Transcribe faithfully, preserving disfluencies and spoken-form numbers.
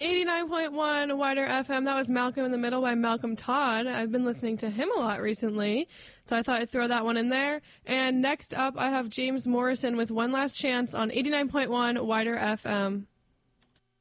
eighty-nine point one Wider F M. That was Malcolm in the Middle by Malcolm Todd. I've been listening to him a lot recently, so I thought I'd throw that one in there. And next up, I have James Morrison with One Last Chance on eighty-nine point one Wider F M.